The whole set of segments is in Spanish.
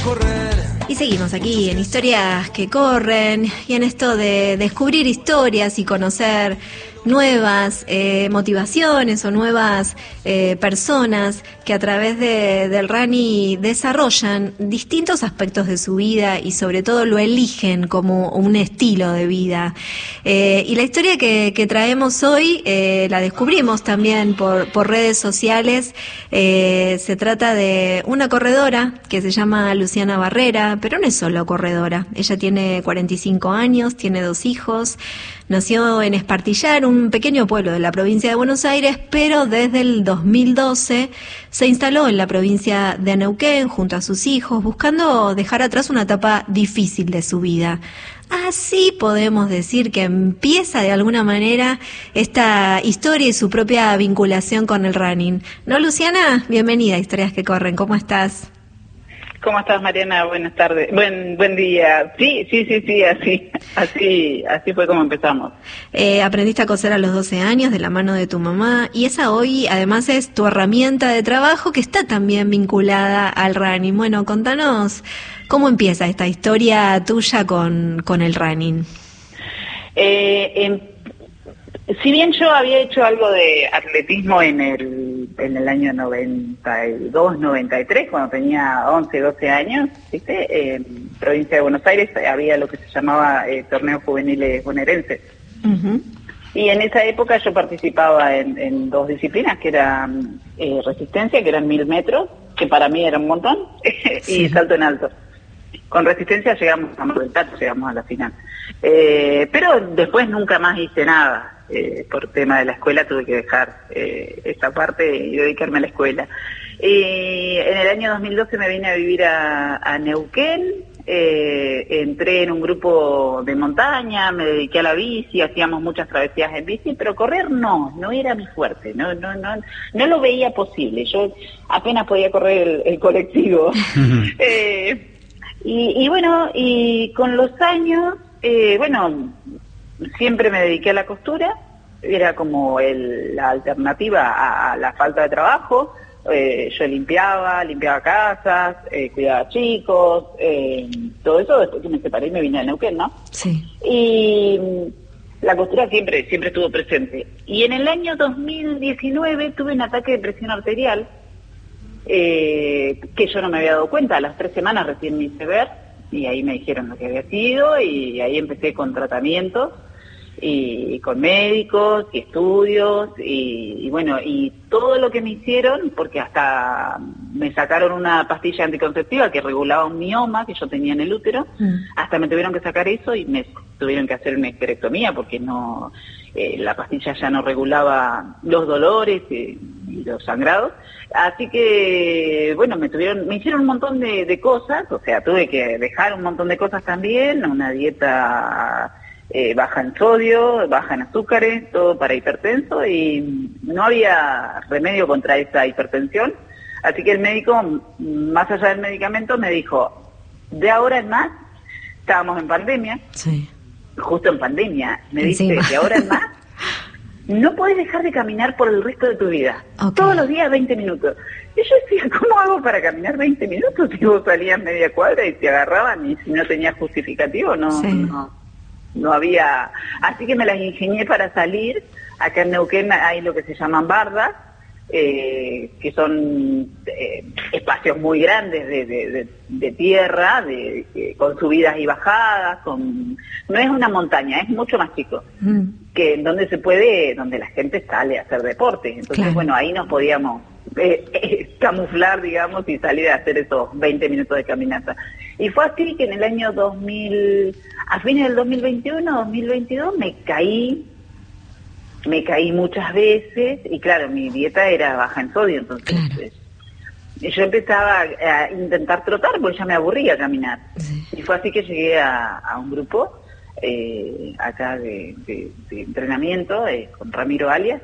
Y seguimos aquí en Historias que Corren y en esto de descubrir historias y conocer nuevas motivaciones o nuevas personas que a través del running desarrollan distintos aspectos de su vida y sobre todo lo eligen como un estilo de vida. Y la historia que traemos hoy la descubrimos también por redes sociales. Se trata de una corredora que se llama Luciana Barrera, pero no es solo corredora. Ella tiene 45 años, tiene 2 hijos. Nació en Espartillar, un pequeño pueblo de la provincia de Buenos Aires, pero desde el 2012 se instaló en la provincia de Neuquén junto a sus hijos, buscando dejar atrás una etapa difícil de su vida. Así podemos decir que empieza de alguna manera esta historia y su propia vinculación con el running. ¿No, Luciana? Bienvenida a Historias que Corren. ¿Cómo estás? ¿Cómo estás, Mariana? Buenas tardes. Buen día. Sí, así fue como empezamos. Aprendiste a coser a los 12 años de la mano de tu mamá y esa hoy además es tu herramienta de trabajo que está también vinculada al running. Bueno, contanos cómo empieza esta historia tuya con el running. Si bien yo había hecho algo de atletismo en el año 92, 93, cuando tenía 11, 12 años, ¿viste? En provincia de Buenos Aires había lo que se llamaba torneos juveniles bonaerenses. Uh-huh. Y en esa época yo participaba en 2 disciplinas, que eran resistencia, que eran 1000 metros, que para mí era un montón, sí. Y salto en alto. Con resistencia llegamos a la final. Pero después nunca más hice nada. Por tema de la escuela tuve que dejar esa parte y dedicarme a la escuela. En el año 2012 me vine a vivir a Neuquén, entré en un grupo de montaña, me dediqué a la bici, hacíamos muchas travesías en bici, pero correr no era mi fuerte, no lo veía posible. Yo apenas podía correr el colectivo. Y bueno, y con los años, siempre me dediqué a la costura, era como la alternativa a la falta de trabajo. Yo limpiaba casas, cuidaba chicos, todo eso después que me separé y me vine a Neuquén, ¿no? Sí. Y la costura siempre estuvo presente. Y en el año 2019 tuve un ataque de presión arterial, que yo no me había dado cuenta. A las 3 semanas recién me hice ver, y ahí me dijeron lo que había sido, y ahí empecé con tratamientos, y con médicos, y estudios, y bueno, y todo lo que me hicieron, porque hasta me sacaron una pastilla anticonceptiva que regulaba un mioma que yo tenía en el útero, hasta me tuvieron que sacar eso, y me tuvieron que hacer una histerectomía, porque no, la pastilla ya no regulaba los dolores y los sangrados. Así que, bueno, me hicieron un montón de cosas, o sea, tuve que dejar un montón de cosas también, una dieta baja en sodio, baja en azúcares, todo para hipertenso, y no había remedio contra esa hipertensión. Así que el médico, más allá del medicamento, me dijo, de ahora en más, estábamos en pandemia, sí. Justo en pandemia, me dice, de ahora en más, no podés dejar de caminar por el resto de tu vida. Okay. Todos los días 20 minutos. Y yo decía, ¿cómo hago para caminar 20 minutos? Si vos salías media cuadra y te agarraban, y si no tenías justificativo, no había. Así que me las ingenié para salir. Acá en Neuquén hay lo que se llaman bardas, que son espacios muy grandes de tierra, con subidas y bajadas, no es una montaña, es mucho más chico, que donde la gente sale a hacer deporte. Entonces, claro. Bueno, ahí nos podíamos camuflar, digamos, y salir a hacer esos 20 minutos de caminata. Y fue así que en el año a fines del 2021, 2022, me caí muchas veces, y claro, mi dieta era baja en sodio, entonces claro. Yo empezaba a intentar trotar porque ya me aburría caminar. Sí. Y fue así que llegué a un grupo acá de entrenamiento con Ramiro Alias.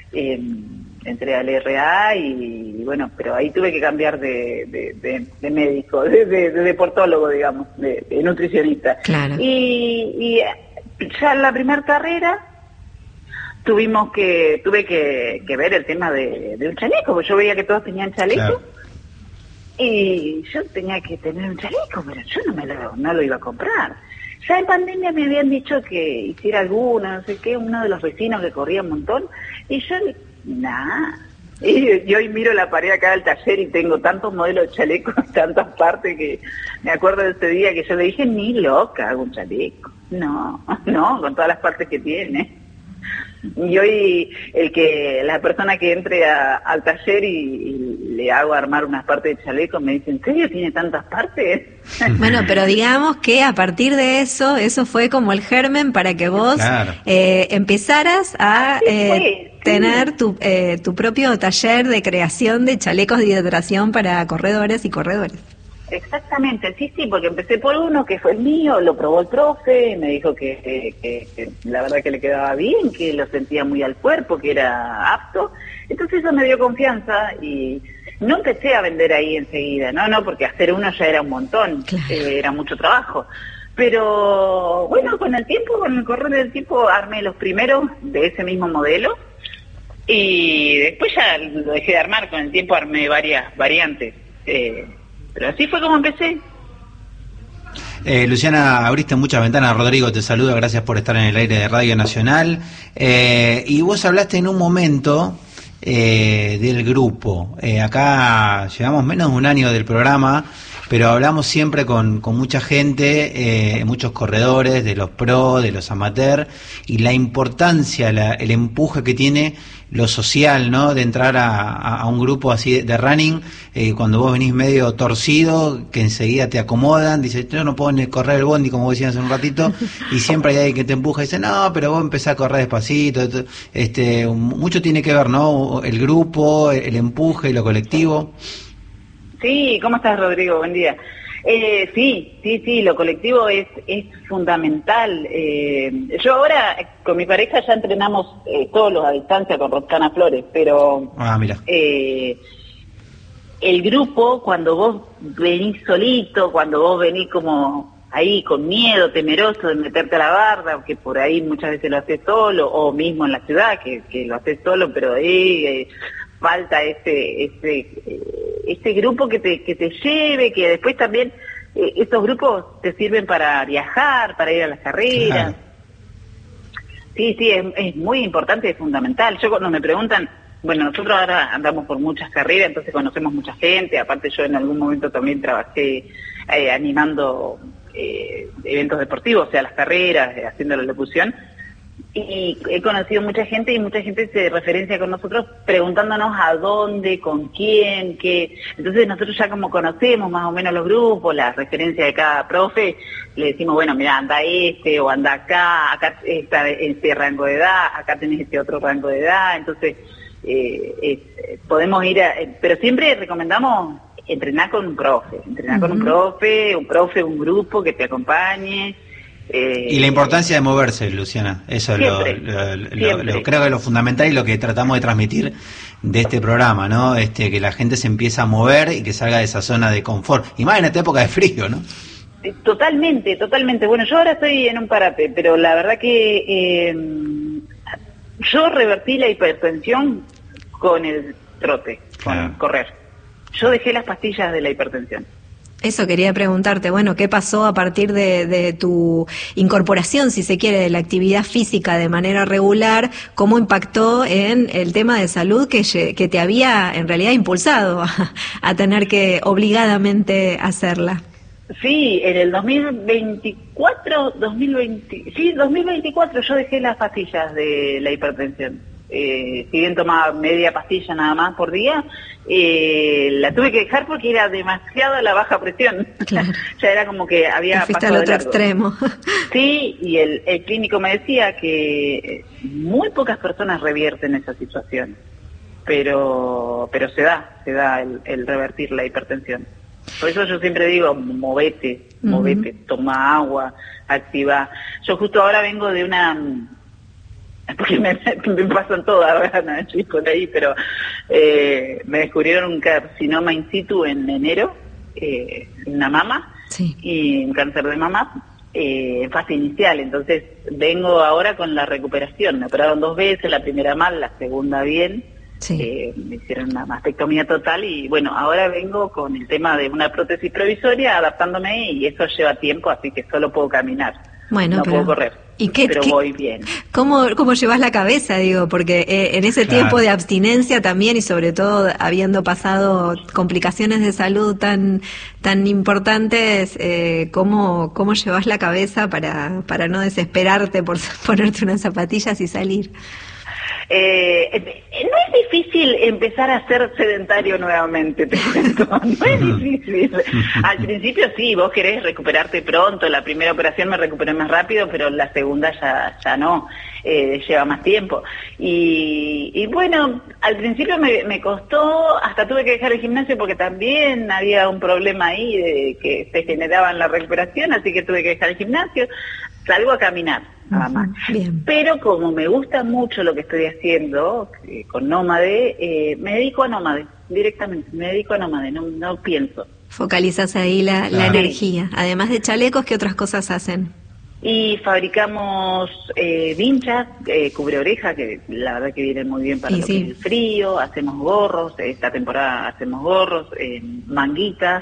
Entré al RA y bueno, pero ahí tuve que cambiar de médico, de deportólogo, digamos, de nutricionista. Claro. Y ya en la primera carrera tuve que ver el tema de un chaleco, porque yo veía que todos tenían chaleco. Claro. Y yo tenía que tener un chaleco, pero yo no lo iba a comprar. Ya en pandemia me habían dicho que hiciera alguno, no sé qué, uno de los vecinos que corría un montón, y yo, nada. Y hoy miro la pared acá del taller y tengo tantos modelos de chalecos, tantas partes, que me acuerdo de ese día que yo le dije, ni loca hago un chaleco. No, con todas las partes que tiene. Y hoy la persona que entre al taller y le hago armar unas partes de chaleco me dice, ¿en serio tiene tantas partes? Bueno, pero digamos que a partir de eso fue como el germen para que vos claro. Empezaras a tener tu propio taller de creación de chalecos de hidratación para corredores y corredores. Exactamente, sí, porque empecé por uno que fue el mío, lo probó el profe, me dijo que la verdad que le quedaba bien, que lo sentía muy al cuerpo, que era apto, entonces eso me dio confianza y no empecé a vender ahí enseguida, no, porque hacer uno ya era un montón, claro. Era mucho trabajo, pero bueno, con el correr del tiempo armé los primeros de ese mismo modelo y después ya lo dejé de armar, con el tiempo armé varias variantes, pero así fue como empecé. Luciana, abriste muchas ventanas. Rodrigo te saluda, gracias por estar en el aire de Radio Nacional. Y vos hablaste en un momento del grupo. Acá llevamos menos de un año del programa, pero hablamos siempre con mucha gente, muchos corredores, de los pro, de los amateur, y la importancia, el empuje que tiene lo social, ¿no? De entrar a un grupo así de running, cuando vos venís medio torcido, que enseguida te acomodan, dice, yo no puedo ni correr el bondi, como vos decías hace un ratito, y siempre hay alguien que te empuja y dice, no, pero vos empezás a correr despacito. Mucho tiene que ver, ¿no? El grupo, el empuje, lo colectivo. Sí, ¿cómo estás, Rodrigo? Buen día. Sí, lo colectivo es fundamental. Yo ahora con mi pareja ya entrenamos todos a distancia con Roscana Flores, pero mira. El grupo, cuando vos venís solito, cuando vos venís como ahí con miedo, temeroso de meterte a la barra, que por ahí muchas veces lo haces solo, o mismo en la ciudad, que lo haces solo, pero ahí falta este grupo que te lleve, que después también estos grupos te sirven para viajar, para ir a las carreras. Claro. Sí, es muy importante, es fundamental. Yo cuando me preguntan, bueno, nosotros ahora andamos por muchas carreras, entonces conocemos mucha gente, aparte yo en algún momento también trabajé animando eventos deportivos, o sea, las carreras, haciendo la locución, y he conocido mucha gente y mucha gente se referencia con nosotros preguntándonos a dónde, con quién, qué. Entonces nosotros ya como conocemos más o menos los grupos, la referencia de cada profe, le decimos, bueno, mira, anda o anda acá está este rango de edad, acá tenés este otro rango de edad, entonces podemos ir pero siempre recomendamos entrenar con un profe, un grupo que te acompañe. Y la importancia de moverse, Luciana, eso siempre. Lo creo que es lo fundamental y lo que tratamos de transmitir de este programa, ¿no? Que la gente se empiece a mover y que salga de esa zona de confort, y más en esta época de frío, ¿no? Totalmente. Bueno, yo ahora estoy en un parate, pero la verdad que yo revertí la hipertensión con el trote, con correr. Yo dejé las pastillas de la hipertensión. Eso quería preguntarte, bueno, ¿qué pasó a partir de tu incorporación, si se quiere, de la actividad física de manera regular? ¿Cómo impactó en el tema de salud que te había en realidad impulsado a tener que obligadamente hacerla? Sí, en el 2024 yo dejé las pastillas de la hipertensión. Si bien tomaba media pastilla nada más por día, la tuve que dejar porque era demasiado la baja presión. Claro. Ya era como que había pasado al otro extremo. Sí, y el clínico me decía que muy pocas personas revierten esa situación, pero se da el revertir la hipertensión. Por eso yo siempre digo, movete, toma agua, activa. Yo justo ahora vengo de porque me pasan todas, ¿verdad? No estoy por ahí, pero me descubrieron un carcinoma in situ en enero, una mama, sí. Y un cáncer de mama en fase inicial. Entonces vengo ahora con la recuperación. Me operaron 2 veces, la primera mal, la segunda bien, Sí. Me hicieron una mastectomía total y bueno, ahora vengo con el tema de una prótesis provisoria, adaptándome, y eso lleva tiempo, así que solo puedo caminar. Bueno, no pero, puedo correr, pero voy bien. ¿Cómo llevas la cabeza, digo? Porque en ese tiempo de abstinencia también, y sobre todo habiendo pasado complicaciones de salud tan importantes, ¿cómo llevas la cabeza para no desesperarte por ponerte unas zapatillas y salir? No es difícil empezar a ser sedentario nuevamente, te cuento, no es difícil. Al principio sí, vos querés recuperarte pronto, la primera operación me recuperé más rápido, pero la segunda ya no, lleva más tiempo. Y bueno, al principio me costó, hasta tuve que dejar el gimnasio porque también había un problema ahí de que se generaba en la recuperación, así que tuve que dejar el gimnasio. Salgo a caminar, nada más. Bien. Pero como me gusta mucho lo que estoy haciendo con Nómade, me dedico a Nómade, directamente, no pienso. Focalizas ahí la energía. Además de chalecos, ¿qué otras cosas hacen? Y fabricamos vinchas, cubre oreja, que la verdad que vienen muy bien para lo que es el frío, hacemos gorros, esta temporada hacemos gorros, manguitas,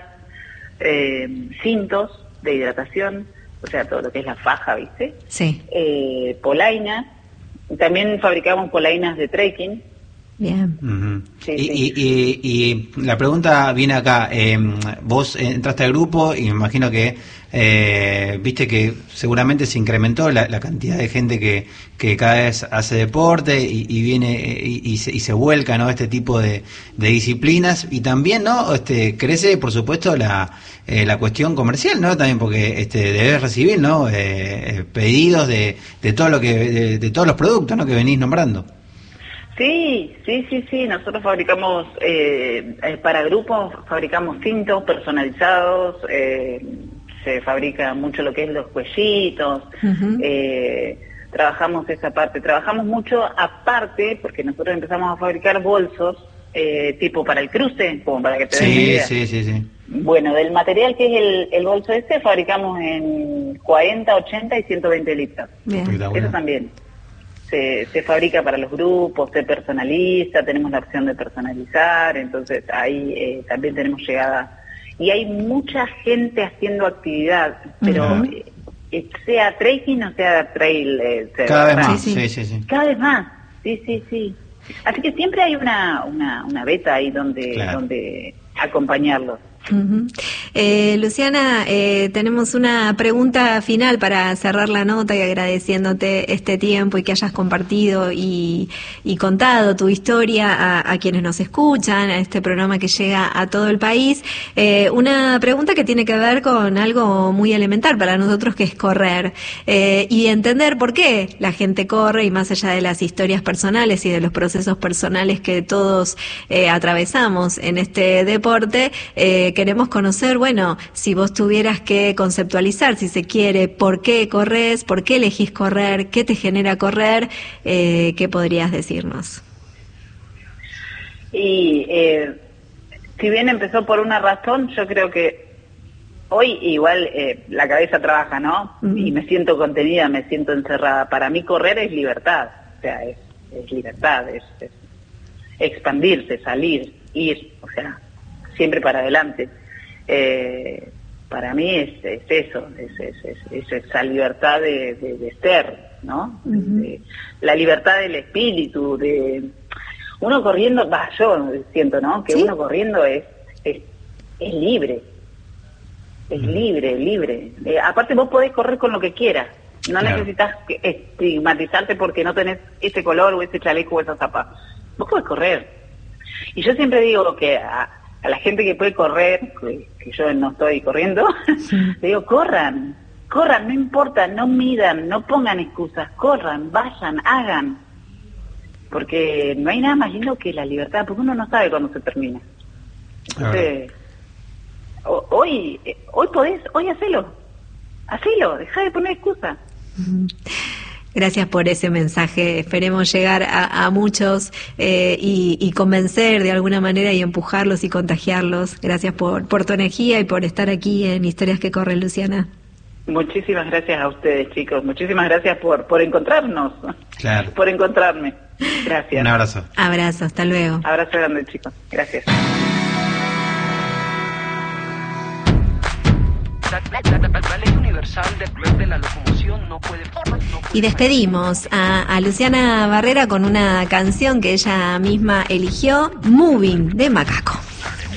cintos de hidratación, o sea, todo lo que es la faja, ¿viste? Sí. Polainas, también fabricamos polainas de trekking. Bien. Uh-huh. Sí, y la pregunta viene acá, vos entraste al grupo y me imagino que viste que seguramente se incrementó la cantidad de gente que cada vez hace deporte y viene y se vuelca, ¿no?, este tipo de disciplinas, y también, ¿no?, crece por supuesto la cuestión comercial, ¿no?, también porque debes recibir, ¿no?, pedidos de todo lo que de todos los productos, ¿no?, que venís nombrando. Sí, nosotros fabricamos, para grupos, fabricamos cintos personalizados, se fabrica mucho lo que es los cuellitos, trabajamos esa parte, trabajamos mucho aparte, porque nosotros empezamos a fabricar bolsos, tipo para el cruce, como para que te den una idea. Sí. Bueno, del material que es el bolso fabricamos en 40, 80 y 120 litros. Bien. Eso también. Se fabrica para los grupos, se personaliza, tenemos la opción de personalizar, entonces ahí también tenemos llegada. Y hay mucha gente haciendo actividad, pero sea trekking o sea trail. Cada vez más, sí. Cada vez más, sí. Así que siempre hay una beta ahí donde acompañarlos. Uh-huh. Luciana, tenemos una pregunta final para cerrar la nota, y agradeciéndote este tiempo y que hayas compartido y contado tu historia a quienes nos escuchan, a este programa que llega a todo el país. Una pregunta que tiene que ver con algo muy elemental para nosotros, que es correr, y entender por qué la gente corre, y más allá de las historias personales y de los procesos personales que todos atravesamos en este deporte. Queremos conocer, bueno, si vos tuvieras que conceptualizar, si se quiere, por qué corres, por qué elegís correr, qué te genera correr, ¿qué podrías decirnos? Y si bien empezó por una razón, yo creo que hoy igual la cabeza trabaja, ¿no? Uh-huh. Y me siento contenida, me siento encerrada. Para mí correr es libertad, o sea, es libertad, es expandirse, salir, ir, o sea, siempre para adelante. Para mí es eso, es esa libertad de ser, ¿no? Uh-huh. La libertad del espíritu, de uno corriendo, yo siento, ¿no?, que uno corriendo es libre, es libre. Aparte vos podés correr con lo que quieras, no necesitas estigmatizarte porque no tenés ese color o ese chaleco o esos zapatos. Vos podés correr. Y yo siempre digo que a la gente que puede correr, que yo no estoy corriendo, le digo, corran, no importa, no midan, no pongan excusas, corran, vayan, hagan. Porque no hay nada más lindo que la libertad, porque uno no sabe cuándo se termina. Entonces, hoy podés, hoy hacelo, dejá de poner excusas. Gracias por ese mensaje. Esperemos llegar a muchos y convencer de alguna manera y empujarlos y contagiarlos. Gracias por tu energía y por estar aquí en Historias que Corren, Luciana. Muchísimas gracias a ustedes, chicos. Muchísimas gracias por encontrarnos. Claro. Por encontrarme. Gracias. Un abrazo. Abrazo, hasta luego. Abrazo grande, chicos. Gracias. La ley universal de la locomoción no puede... Y despedimos a Luciana Barrera con una canción que ella misma eligió, Moving, de Macaco.